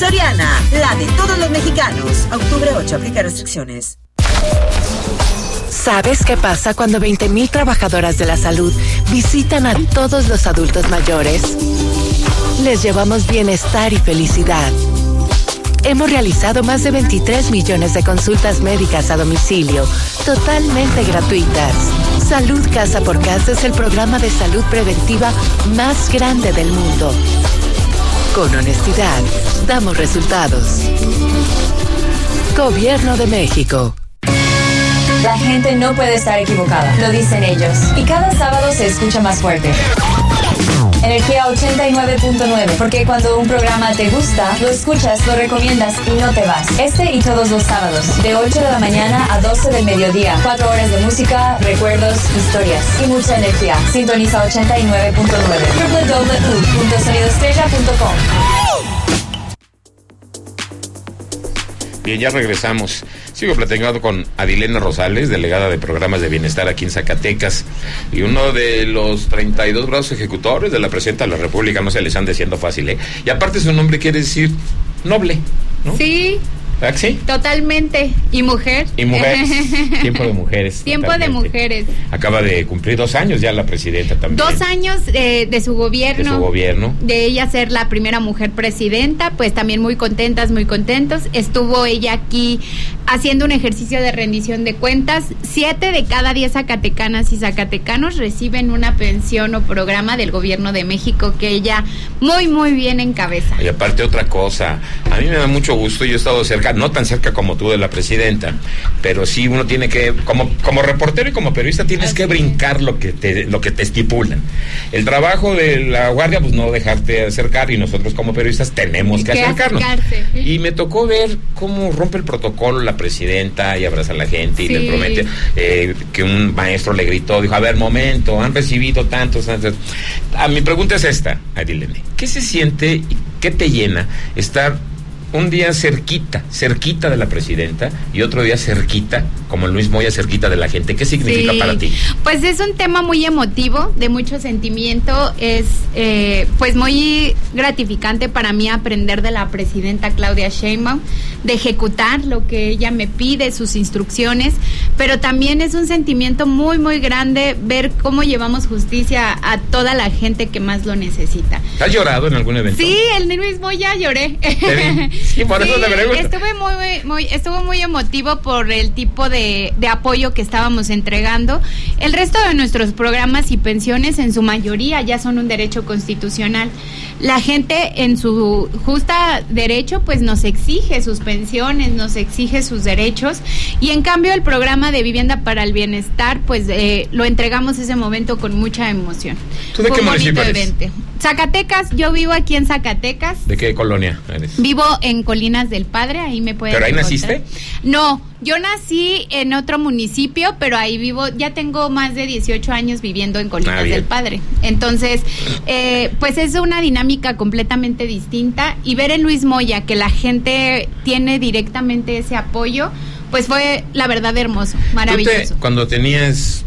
Soriana, la de todos los mexicanos. Octubre 8, aplica restricciones. ¿Sabes qué pasa cuando 20,000 trabajadoras de la salud visitan a todos los adultos mayores? Les llevamos bienestar y felicidad. Hemos realizado más de 23 millones de consultas médicas a domicilio, totalmente gratuitas. Salud Casa por Casa es el programa de salud preventiva más grande del mundo. Con honestidad, damos resultados. Gobierno de México. La gente no puede estar equivocada, lo dicen ellos. Y cada sábado se escucha más fuerte. Energía 89.9, porque cuando un programa te gusta, lo escuchas, lo recomiendas y no te vas. Este y todos los sábados, de 8 de la mañana a 12 del mediodía. 4 horas de música, recuerdos, historias y mucha energía. Sintoniza 89.9. www.sonidoestrella.com. Bien, ya regresamos. Sigo platicando con Adilena Rosales, delegada de programas de bienestar aquí en Zacatecas, y uno de los 32 brazos ejecutores de la presidenta de la República. No se les ande siendo fácil, ¿eh? Y aparte su nombre quiere decir noble, ¿no? Sí. ¿Ah, sí? Totalmente. Y mujer. Y mujeres. Tiempo de mujeres. Tiempo totalmente. de mujeres. Acaba de cumplir 2 años ya la presidenta también. 2 años de su gobierno. De su gobierno. De ella ser la primera mujer presidenta, pues también muy contentas, muy contentos. Estuvo ella aquí haciendo un ejercicio de rendición de cuentas. 7 de cada 10 zacatecanas y zacatecanos reciben una pensión o programa del gobierno de México que ella muy, muy bien encabeza. Y aparte otra cosa, a mí me da mucho gusto, yo he estado cerca, no tan cerca como tú de la presidenta, pero sí uno tiene que, como reportero y como periodista, tienes que brincar lo que te estipulan. El trabajo de la guardia, pues no dejarte acercar, y nosotros como periodistas tenemos que acercarnos. Y me tocó ver cómo rompe el protocolo la presidenta y abraza a la gente, sí. Y le promete que un maestro le gritó, dijo, a ver, momento, han recibido tantos. Mi pregunta es esta, Adilene, ¿qué se siente y qué te llena estar un día cerquita de la presidenta y otro día cerquita, como Luis Moya, cerquita de la gente? ¿Qué significa para ti? Pues es un tema muy emotivo, de mucho sentimiento. Es pues muy gratificante para mí aprender de la presidenta Claudia Sheinbaum, de ejecutar lo que ella me pide, sus instrucciones, pero también es un sentimiento muy, muy grande ver cómo llevamos justicia a toda la gente que más lo necesita. ¿Has llorado en algún evento? Sí, el Luis Moya lloré. Sí, por eso te pregunto. Estuvo muy emotivo por el tipo de apoyo que estábamos entregando. El resto de nuestros programas y pensiones, en su mayoría, ya son un derecho constitucional. La gente, en su justa derecho, pues nos exige sus pensiones, nos exige sus derechos, y en cambio el programa de vivienda para el bienestar, pues lo entregamos ese momento con mucha emoción. ¿Tú de qué municipio eres? Zacatecas, yo vivo aquí en Zacatecas. ¿De qué colonia eres? Vivo en Colinas del Padre, ahí me pueden ¿Pero ahí encontrar. naciste? No, yo nací en otro municipio, pero ahí vivo, ya tengo más de 18 años viviendo en Colinas del Padre. Entonces, pues es una dinámica completamente distinta, y ver en Luis Moya que la gente tiene directamente ese apoyo, pues fue la verdad hermoso, maravilloso. Cuando tenías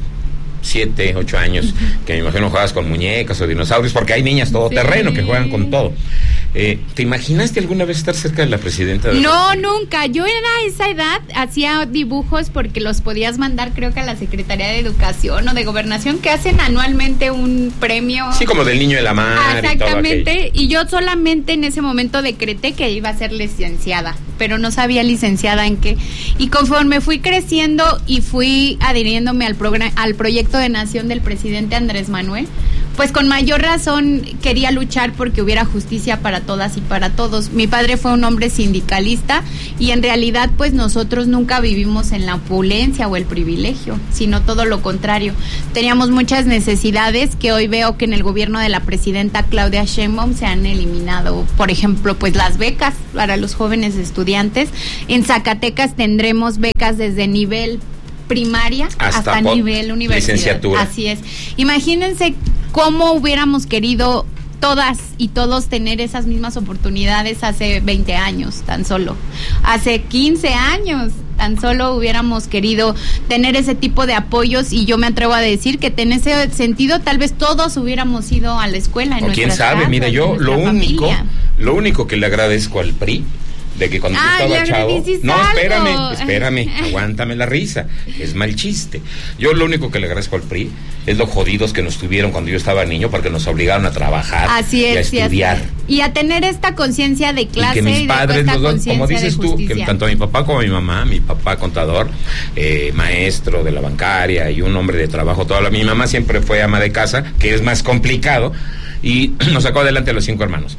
7, 8 años, que me imagino jugabas con muñecas o dinosaurios, porque hay niñas todoterreno que juegan con todo. ¿Te imaginaste alguna vez estar cerca de la presidenta? No, nunca. Yo era a esa edad, hacía dibujos porque los podías mandar, creo que a la Secretaría de Educación o de Gobernación, que hacen anualmente un premio. Sí, como del Niño de la Mar. Exactamente. Y yo solamente en ese momento decreté que iba a ser licenciada, pero no sabía licenciada en qué. Y conforme fui creciendo y fui adhiriéndome al proyecto de nación del presidente Andrés Manuel, pues con mayor razón quería luchar porque hubiera justicia para todas y para todos. Mi padre fue un hombre sindicalista, y en realidad pues nosotros nunca vivimos en la opulencia o el privilegio, sino todo lo contrario. Teníamos muchas necesidades que hoy veo que en el gobierno de la presidenta Claudia Sheinbaum se han eliminado. Por ejemplo, pues las becas para los jóvenes estudiantes. En Zacatecas tendremos becas desde nivel primaria hasta nivel universidad. Licenciatura. Así es. Imagínense cómo hubiéramos querido todas y todos tener esas mismas oportunidades hace 20 años, tan solo. Hace 15 años, tan solo hubiéramos querido tener ese tipo de apoyos, y yo me atrevo a decir que en ese sentido tal vez todos hubiéramos ido a la escuela en nuestras quién sabe, casas, mira, yo lo único, Lo único que le agradezco al PRI, de que cuando yo estaba chavo... No, espérame, aguántame la risa, es mal chiste. Yo lo único que le agradezco al PRI es lo jodidos que nos tuvieron cuando yo estaba niño, porque nos obligaron a trabajar y a estudiar. Y a tener esta conciencia de clase y que mis padres, como dices tú, que tanto mi papá como mi mamá, mi papá contador, maestro de la bancaria y un hombre de trabajo, mi mamá siempre fue ama de casa, que es más complicado, y nos sacó adelante a los 5 hermanos.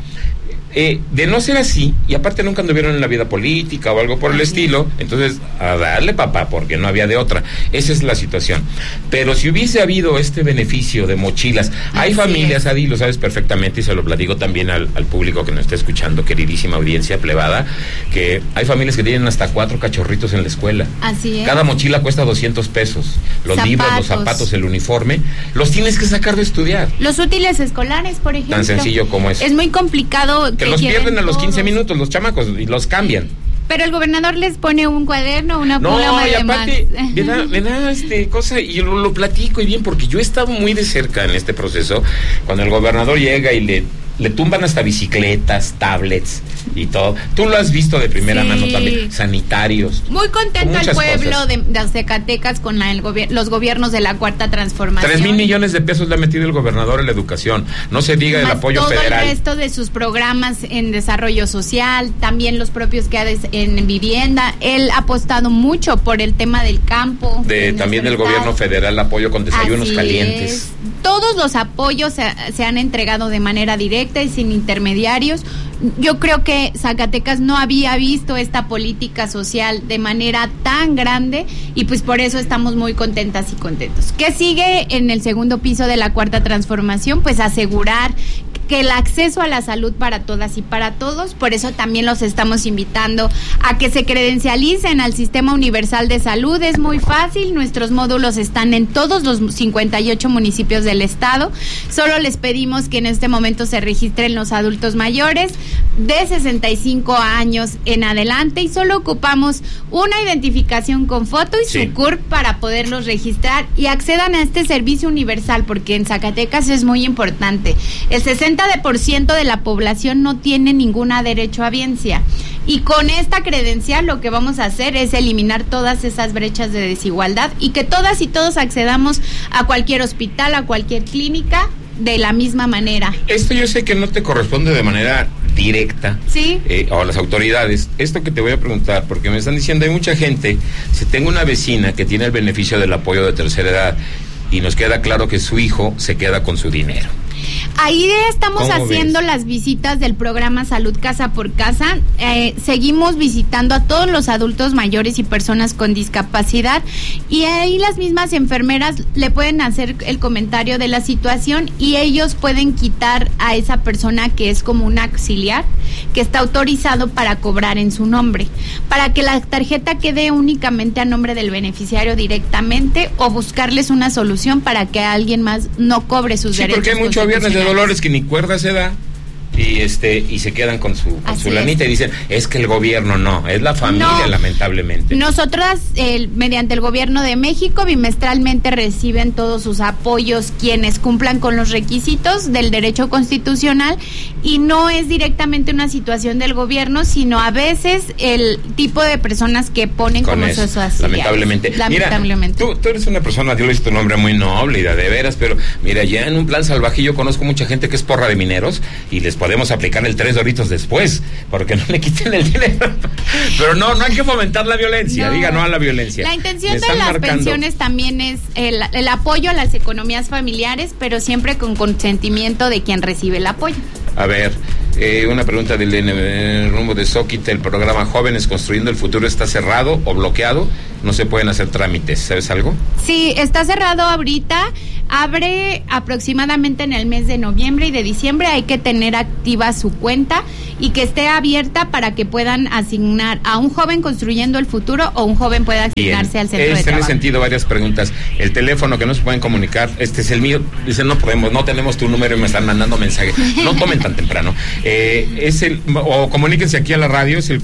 De no ser así, y aparte nunca anduvieron en la vida política o algo por el estilo, entonces a darle, papá, porque no había de otra. Esa es la situación. Pero si hubiese habido este beneficio de mochilas, hay familias, Adi, lo sabes perfectamente, y se lo platico también al público que nos está escuchando, queridísima audiencia plebada, que hay familias que tienen hasta 4 cachorritos en la escuela. Así es. Cada mochila cuesta 200 pesos. Los libros, los zapatos, el uniforme, los tienes que sacar de estudiar. Los útiles escolares, por ejemplo. Tan sencillo como eso. Es muy complicado que los pierden a los 15 minutos los chamacos y los cambian. Pero el gobernador les pone un cuaderno, una pluma y aparte me da cosa, y yo lo platico y bien, porque yo he estado muy de cerca en este proceso, cuando el gobernador llega y le tumban hasta bicicletas, tablets y todo. Tú lo has visto de primera mano también, sanitarios. Muy contento el pueblo de Zacatecas con los gobiernos de la Cuarta Transformación. 3,000 millones de pesos le ha metido el gobernador en la educación. No se diga el apoyo todo federal. El resto de sus programas en desarrollo social, también los propios que ha en vivienda. Él ha apostado mucho por el tema del campo. También del gobierno federal, apoyo con desayunos calientes. Todos los apoyos se han entregado de manera directa y sin intermediarios. Yo creo que Zacatecas no había visto esta política social de manera tan grande, y pues por eso estamos muy contentas y contentos. ¿Qué sigue en el segundo piso de la Cuarta Transformación? Pues asegurar que el acceso a la salud para todas y para todos. Por eso también los estamos invitando a que se credencialicen al Sistema Universal de Salud. Es muy fácil, nuestros módulos están en todos los 58 municipios del estado. Solo les pedimos que en este momento se registren los adultos mayores de 65 años en adelante, y solo ocupamos una identificación con foto y su CURP para poderlos registrar y accedan a este servicio universal, porque en Zacatecas es muy importante. El 60% de la población no tiene ninguna derechohabiencia, y con esta credencial lo que vamos a hacer es eliminar todas esas brechas de desigualdad y que todas y todos accedamos a cualquier hospital, a cualquier clínica de la misma manera. Esto yo sé que no te corresponde de manera directa, ¿sí? O a las autoridades. Esto que te voy a preguntar, porque me están diciendo, hay mucha gente, si tengo una vecina que tiene el beneficio del apoyo de tercera edad y nos queda claro que su hijo se queda con su dinero. Ahí estamos haciendo las visitas del programa Salud Casa por Casa. Seguimos visitando a todos los adultos mayores y personas con discapacidad, y ahí las mismas enfermeras le pueden hacer el comentario de la situación, y ellos pueden quitar a esa persona que es como un auxiliar, que está autorizado para cobrar en su nombre, para que la tarjeta quede únicamente a nombre del beneficiario directamente, o buscarles una solución para que alguien más no cobre sus derechos. Porque hay mucho viernes de Dolores que ni cuerda se da, y se quedan con su lanita y dicen, es que el gobierno no, es la familia, lamentablemente. Nosotras, mediante el gobierno de México, bimestralmente reciben todos sus apoyos quienes cumplan con los requisitos del derecho constitucional, y no es directamente una situación del gobierno, sino a veces el tipo de personas que ponen como sus asociados. Lamentablemente. Mira, tú eres una persona, Dios le hizo tu nombre muy noble y de veras, pero mira, ya en un plan salvaje yo conozco mucha gente que es porra de mineros, y les podemos aplicar el 3 doritos después, porque no le quiten el dinero. Pero no hay que fomentar la violencia, diga no a la violencia. La intención de las pensiones también es el apoyo a las economías familiares, pero siempre con consentimiento de quien recibe el apoyo. A ver, una pregunta del rumbo de Zóquita, el programa Jóvenes Construyendo el Futuro está cerrado o bloqueado, no se pueden hacer trámites, ¿sabes algo? Sí, está cerrado ahorita, abre aproximadamente en el mes de noviembre y de diciembre. Hay que tener activa su cuenta y que esté abierta para que puedan asignar a un joven construyendo el futuro, o un joven pueda asignarse al centro de trabajo. En ese sentido, varias preguntas. El teléfono que no se pueden comunicar, este es el mío, dicen no podemos, no tenemos tu número y me están mandando mensajes. No tomen tan temprano. O comuníquense aquí a la radio, es el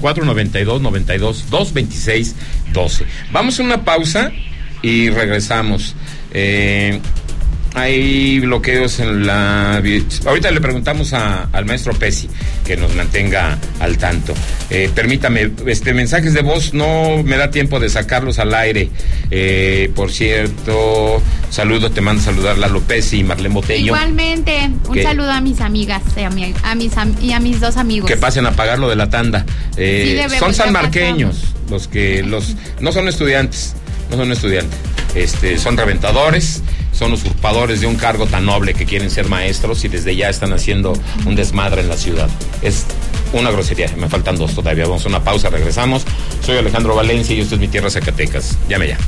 492-92-226-12. Vamos a una pausa y regresamos. hay bloqueos en la... Ahorita le preguntamos al maestro Pesi que nos mantenga al tanto. Permítame, mensajes de voz no me da tiempo de sacarlos al aire. Por cierto, te mando a saludar Lalo Pesi y Marlene Botello. Igualmente, un saludo a mis amigas y a mis dos amigos. Que pasen a pagar lo de la tanda. Son sanmarqueños no son estudiantes, son reventadores, son usurpadores de un cargo tan noble que quieren ser maestros y desde ya están haciendo un desmadre en la ciudad. Es una grosería, me faltan 2 todavía. Vamos a una pausa, regresamos. Soy Alejandro Valencia y esto es Mi Tierra Zacatecas. Llame ya.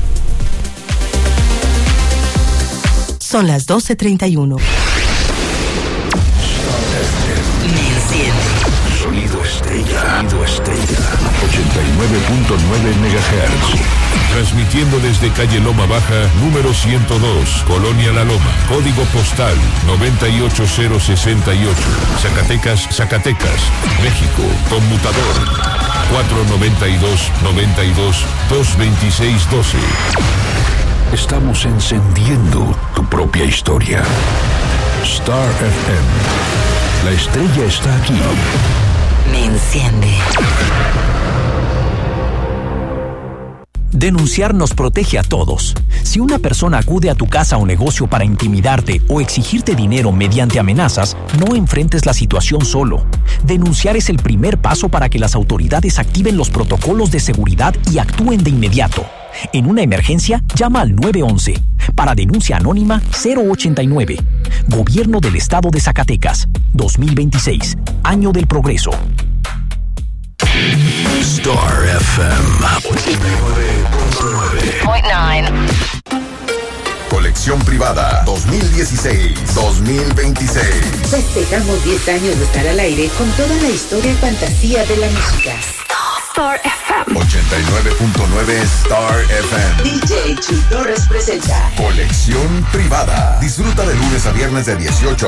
Son las 12:31. Sonido Estrella. 89.9 MHz. Transmitiendo desde calle Loma Baja, número 102, Colonia La Loma. Código postal 98068. Zacatecas, México. Conmutador 492-92-226-12. Estamos encendiendo tu propia historia. Star FM. La estrella está aquí. Me enciende. Denunciar nos protege a todos. Si una persona acude a tu casa o negocio para intimidarte o exigirte dinero mediante amenazas, no enfrentes la situación solo. Denunciar es el primer paso para que las autoridades activen los protocolos de seguridad y actúen de inmediato. En una emergencia, llama al 911. Para denuncia anónima, 089. Gobierno del Estado de Zacatecas. 2026. Año del Progreso. Star FM 89.9. Colección privada 2016-2026. Festejamos 10 años de estar al aire con toda la historia y fantasía de la música. Star FM 89.9 Star FM. DJ Chuy Torres presenta Colección privada. Disfruta de lunes a viernes de 18